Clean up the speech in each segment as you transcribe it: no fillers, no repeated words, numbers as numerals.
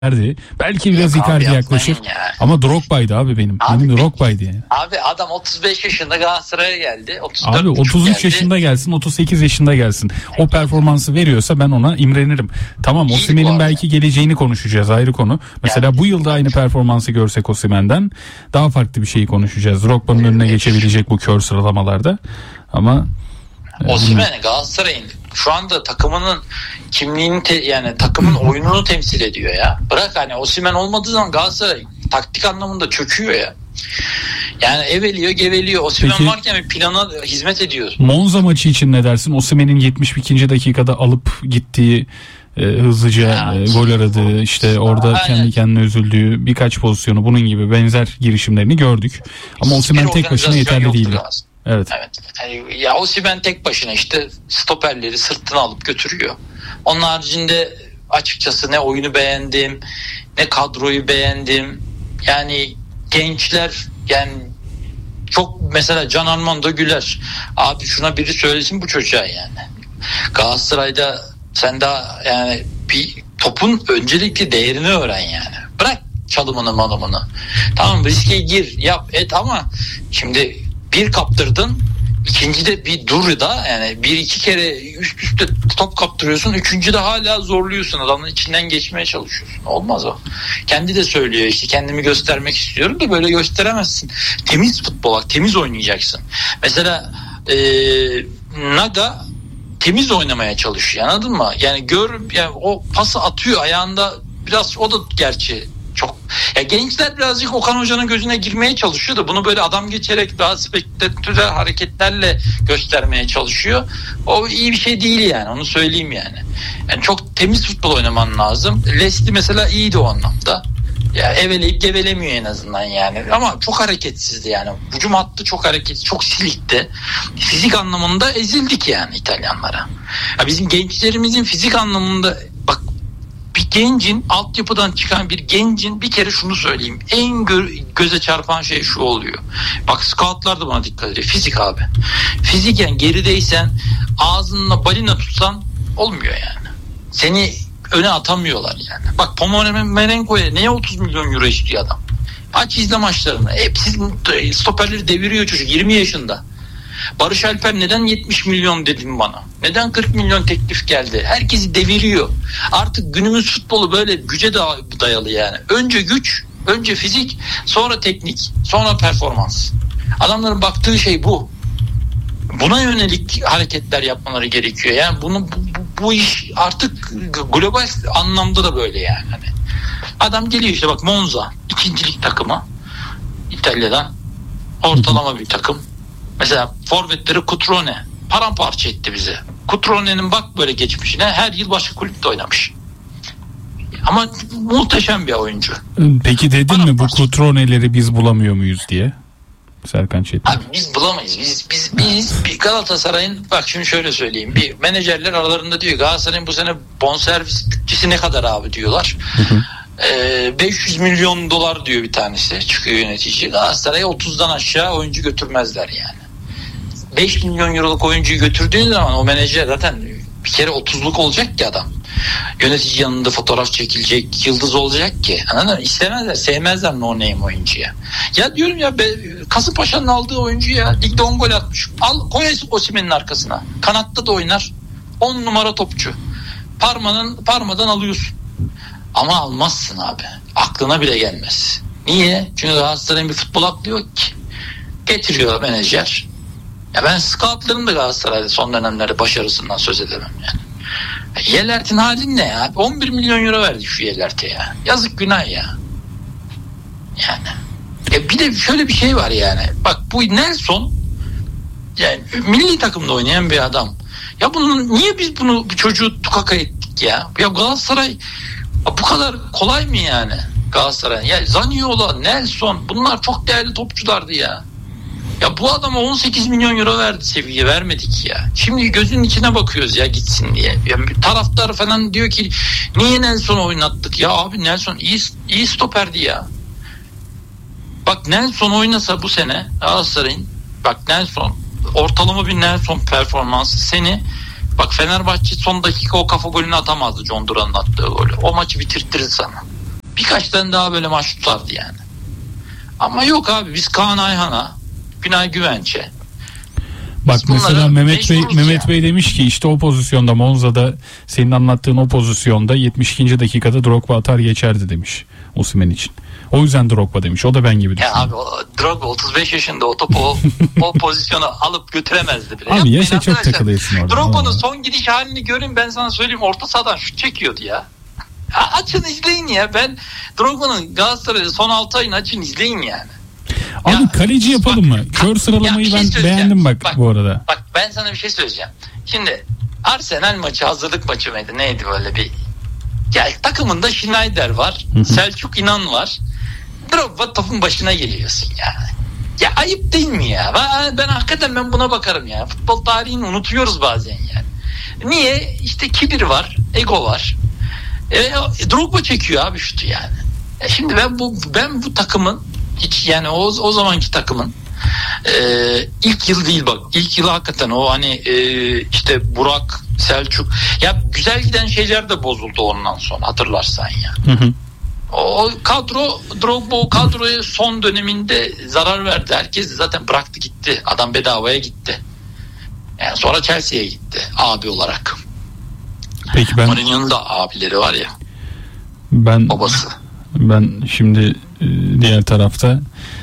Belki biraz Yok abi, Icardi yaklaşır. yapmayın ya. Ama Drogba'ydı abi benim. Abi, Benim Drogba'ydı yani. Abi adam 35 yaşında Galatasaray'a geldi. 34 Abi 33 yaşında gelsin, 38 yaşında gelsin. O performansı veriyorsa ben ona imrenirim. Tamam, İyi bu Osimhen'in arada. belki geleceğini konuşacağız, ayrı konu. Mesela bu yılda aynı performansı görsek Osimhen'den daha farklı bir şeyi konuşacağız. Drogba'nın önüne geçebilecek bu kör sıralamalarda. Ama Osimhen Galatasaray'ın şu anda takımının kimliğini yani takımın oyununu temsil ediyor ya. Bırak hani Osimhen olmadığı zaman Galatasaray taktik anlamında çöküyor ya. Yani eveliyor geveliyor. Osimhen Peki, varken bir plana hizmet ediyor. Monza maçı için ne dersin? Osimhen'in 72. dakikada alıp gittiği hızlıca gol aradığı, işte orada Aynen. kendi kendine üzüldüğü birkaç pozisyonu, bunun gibi benzer girişimlerini gördük. Ama Osimhen tek başına yeterli değildi. Evet. Yani ya Osimhen tek başına işte stoperleri sırtına alıp götürüyor. Onun haricinde açıkçası ne oyunu beğendim, ne kadroyu beğendim. Yani gençler, yani çok, mesela Can Armando Güler. Abi şuna biri söylesin bu çocuğa yani. Galatasaray'da sen daha yani bir topun öncelikli değerini öğren yani. Bırak çalımını malımını. Tamam, riske gir yap et ama şimdi bir kaptırdın, ikinci de bir dur da, yani bir iki kere üst üste top kaptırıyorsun, üçüncü de hala zorluyorsun, adamın içinden geçmeye çalışıyorsun. Olmaz o. Kendi de söylüyor işte, kendimi göstermek istiyorum da böyle gösteremezsin. Temiz futbol, temiz oynayacaksın. Mesela Naga temiz oynamaya çalışıyor, anladın mı? Yani yani o pası atıyor ayağında, biraz o da gerçi çok. Ya gençler birazcık Okan Hoca'nın gözüne girmeye çalışıyor da bunu böyle adam geçerek daha spektakuler hareketlerle göstermeye çalışıyor. O iyi bir şey değil yani, onu söyleyeyim yani. Yani çok temiz futbol oynaman lazım. Leslie mesela iyiydi o anlamda. Ya eveleyip gevelemiyor en azından yani. Ama çok hareketsizdi yani. Hücum hattı çok hareketsiz, çok silikti. Fizik anlamında ezildik yani İtalyanlara. Ya bizim gençlerimizin fizik anlamında, bak, bir gencin, altyapıdan çıkan bir gencin, bir kere şunu söyleyeyim, en göze çarpan şey şu oluyor. Bak, scoutlar da bana dikkat ediyor. Fizik abi. Fiziken gerideysen, ağzınla balina tutsan olmuyor yani. Seni öne atamıyorlar yani. Bak, Pomerenko'ya neye 30 milyon euro istiyor adam? Aç izle maçlarını. Hepsi stoperleri deviriyor çocuk, 20 yaşında. Barış Alper neden 70 milyon dedim bana? Neden 40 milyon teklif geldi? Herkesi deviriyor. Artık günümüz futbolu böyle güce dayalı yani. Önce güç, önce fizik, sonra teknik, sonra performans. Adamların baktığı şey bu. Buna yönelik hareketler yapmaları gerekiyor. Yani bu iş artık global anlamda da böyle yani. Hani adam geliyor işte, bak, Monza ikincilik takımı, İtalya'dan ortalama bir takım. Mesela forvetleri Cutrone paramparça etti bizi. Cutrone'nin bak böyle geçmişine, her yıl başka kulüpte oynamış. Ama muhteşem bir oyuncu. Peki dedin mi bu Cutrone'leri biz bulamıyor muyuz diye? Serkan Çetin. Abi biz bulamayız. Biz bir Galatasaray'ın, bak şimdi şöyle söyleyeyim. Bir menajerler aralarında diyor, Galatasaray'ın bu sene bonservis bütçesi ne kadar abi diyorlar. 500 milyon dolar diyor bir tanesi. Çıkıyor yönetici. Galatasaray'a 30'dan aşağı oyuncu götürmezler yani. 5 milyon euroluk oyuncuyu götürdüğün zaman o menajer zaten bir kere 30'luk olacak ki adam. Yönetici yanında fotoğraf çekilecek, yıldız olacak ki. Anladın mı? İstemezler, sevmezler no name oyuncuya. Ya diyorum ya, Kasımpaşa'nın aldığı oyuncu ya, ligde 10 gol atmış. Al, koy Osimhen'in arkasına. Kanatta da oynar. 10 numara topçu. Parmadan alıyorsun. Ama almazsın abi. Aklına bile gelmez. Niye? Çünkü Galatasaray'ın bir futbol aklı yok ki. Getiriyor menajer. Ya ben scoutların da Galatasaray'da son dönemlerde başarısından söz edemem yani. Yelert'in halin ne ya? 11 milyon euro verdi şu Yelert'e ya. Yazık, günah ya. Yani. Bir de şöyle bir şey var yani. Bak, bu Nelson yani milli takımda oynayan bir adam. Ya niye biz bu çocuğu tukaka ettik ya? Ya Galatasaray bu kadar kolay mı yani? Galatasaray. Ya Zaniolo, Nelson, bunlar çok değerli topçulardı ya. Ya bu adama 18 milyon euro verdi, seviye vermedik ya. Şimdi gözünün içine bakıyoruz ya, gitsin diye. Yani taraftar falan diyor ki niye Nelson'u oynattık? Ya abi, Nelson iyi stoperdi ya. Bak, Nelson oynasa bu sene Galatasaray'ın, bak Nelson, ortalama bir Nelson performansı seni, bak Fenerbahçe son dakika o kafa golünü atamazdı, John Duran'ın attığı golü. O maçı bitirttirir sana. birkaç tane daha böyle maç tutardı yani. Ama yok abi, biz Kaan Ayhan'a, Günay Güvenç'e. Bak mesela Mehmet ya. Bey demiş ki işte o pozisyonda, Monza'da senin anlattığın o pozisyonda 72. dakikada Drogba atar geçerdi demiş Osimhen için. O yüzden Drogba demiş. O da ben gibi Ya düşünüyor. abi Drogba 35 yaşında o topu o pozisyonu alıp götüremezdi bile. Abi Yapmayın yaşa çok arkadaşlar. takılıyorsun orada. Drogba'nın son gidiş halini görün, ben sana söyleyeyim, orta sahadan şut çekiyordu ya. Açın izleyin ya. Ben Drogba'nın Galatasaray'da son 6 ayını açın izleyin yani. Abi Ya, kaleci yapalım mı? Kör sıralamayı bir şey ben söyleyeceğim. beğendim bak bu arada. Bak ben sana bir şey söyleyeceğim. Şimdi Arsenal maçı, hazırlık maçı mıydı? Neydi böyle bir? Ya takımında Schneider var. Selçuk İnan var. Drogba topun başına geliyorsun yani. Ya ayıp değil mi ya? Ben hakikaten buna bakarım ya. Futbol tarihini unutuyoruz bazen yani. Niye? İşte kibir var, ego var. Drogba çekiyor abi şutu yani. Şimdi ben bu takımın hiç yani o zamanki takımın ilk yıl değil bak. İlk yılı hakikaten o hani işte Burak, Selçuk, ya güzel giden şeyler de bozuldu ondan sonra, hatırlarsan ya. O kadro, Drogba o kadroya son döneminde zarar verdi. Herkes zaten bıraktı gitti. Adam bedavaya gitti. Yani sonra Chelsea'ye gitti abi olarak. Peki Mourinho'nun da abileri var ya. Babası. Ben şimdi diğer tarafta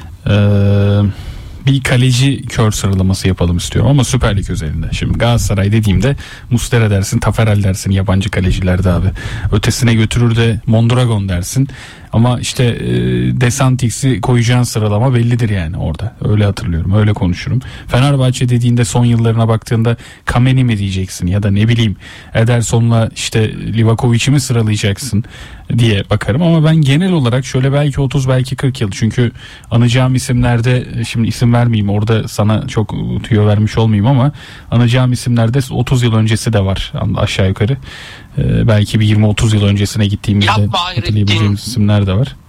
bir kaleci kör sıralaması yapalım istiyorum ama Süper Lig özelinde. Şimdi Galatasaray dediğimde Muslera dersin, Taferel dersin yabancı kalecilerde abi. Ötesine götürür de Mondragon dersin. Ama işte De Santis'i koyacağın sıralama bellidir yani orada. Öyle hatırlıyorum, öyle konuşurum. Fenerbahçe dediğinde son yıllarına baktığında Kameni mi diyeceksin ya da ne bileyim Ederson'la işte Livakovic'i mi sıralayacaksın diye bakarım. Ama ben genel olarak şöyle belki 30 belki 40 yıl, çünkü anacağım isimlerde, şimdi isim vermeyeyim orada sana çok tüyo vermiş olmayayım ama anacağım isimlerde 30 yıl öncesi de var aşağı yukarı. Belki bir 20-30 yıl öncesine gittiğimizde hatırlayabileceğimiz isimler de var.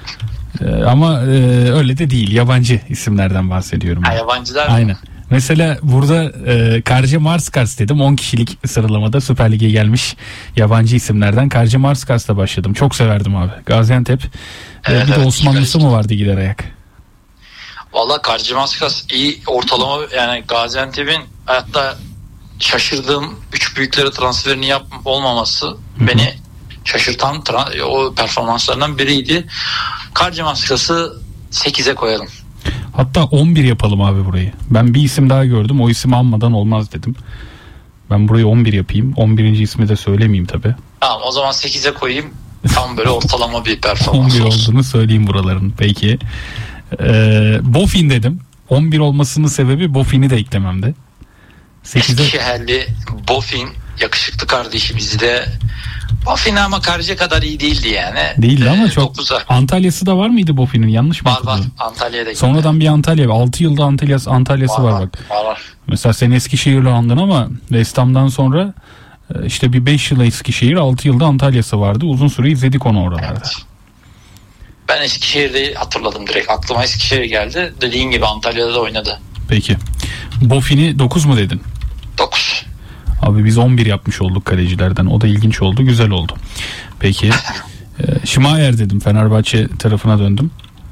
Ama öyle de değil. Yabancı isimlerden bahsediyorum. Yabancılar aynen. mı? Mesela burada Karca Marskars dedim. 10 kişilik sıralamada Süper Lig'e gelmiş yabancı isimlerden Karca Marskars'la başladım. Çok severdim abi. Gaziantep. Bir de Osmanlısı mı vardı gider ayak? Valla Karca Marskars iyi ortalama, yani Gaziantep'in hayatta şaşırdığım 3 büyükleri transferini olmaması beni şaşırtan o performanslarından biriydi. Karca Marskars'ı 8'e koyalım. Hatta 11 yapalım abi burayı. Ben bir isim daha gördüm. O ismi almadan olmaz dedim. Ben burayı 11 yapayım. 11. ismi de söylemeyeyim tabii. Tamam, o zaman 8'e koyayım. Tam böyle ortalama bir performans 11 olsun. olduğunu söyleyeyim buraların. Peki. Bofin dedim. 11 olmasının sebebi Bofin'i de eklememde. Eskişehirli Bofin, yakışıklı kardeşimiz de. Bofin ama Karca kadar iyi değildi yani. Değildi ama çok. 9'a. Antalya'sı da var mıydı Bofin'in? Yanlış mı? Var. Antalya'da. Sonradan bir Antalya. 6 yılda Antalya'sı var bak. Var. Mesela sen Eskişehir'le andın ama West Ham'dan sonra işte bir 5 yıl Eskişehir, 6 yılda Antalya'sı vardı. Uzun süre izledik onu oralarda. Evet. Ben Eskişehir'de hatırladım direkt. Aklıma Eskişehir geldi. Dediğin gibi Antalya'da da oynadı. Peki. Bofin'i 9 mu dedin? 9. Abi biz 11 yapmış olduk kalecilerden. O da ilginç oldu. Güzel oldu. Peki. Şimayer dedim. Fenerbahçe tarafına döndüm.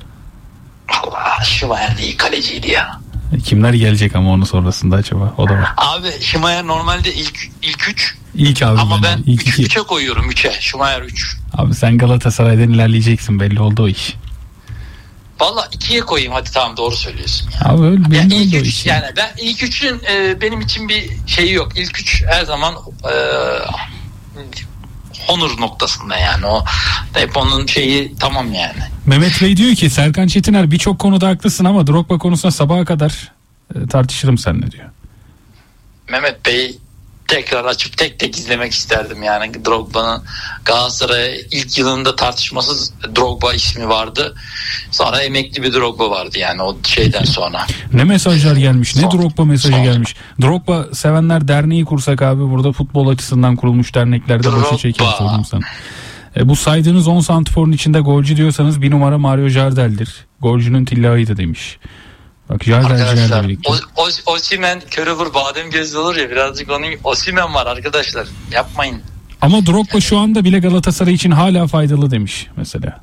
Allah, Şimayer iyi kaleciydi ya. Kimler gelecek ama onun sonrasında acaba? O da var. Abi Şimayer normalde ilk 3. İlk abi. Ama ben ilk 2. 3'e koyuyorum. 3'e. Şimayer 3. Abi sen Galatasaray'dan ilerleyeceksin. Belli oldu o iş. Valla 2'ye koyayım, hadi tamam, doğru söylüyorsun. Ya. Abi öyle benim Yani oldu o ilk 3, iş. yani ben ilk 3'ün benim için bir şeyi yok. İlk 3 her zaman honor noktasında yani. O hep onun şeyi tamam yani. Mehmet Bey diyor ki Serkan Çetiner birçok konuda haklısın ama Drogba konusunda sabaha kadar tartışırım seninle diyor. Mehmet Bey tekrar açıp tek tek izlemek isterdim yani. Drogba'nın Galatasaray'a ilk yılında tartışmasız Drogba ismi vardı. Sonra emekli bir Drogba vardı yani o şeyden sonra. Ne mesajlar gelmiş, ne Drogba mesajı gelmiş. Drogba sevenler derneği kursak abi, burada futbol açısından kurulmuş derneklerde başı çeker söyleyeyim sana. Bu saydığınız 10 santiforun içinde golcü diyorsanız bir numara Mario Jardel'dir. Golcünün tillahıydı demiş. Bak Jardel'cilerle birlikte. Osimhen körü vur badem gözlü olur ya, birazcık onun Osimhen var arkadaşlar, yapmayın. Ama Drogba şu anda bile Galatasaray için hala faydalı demiş mesela.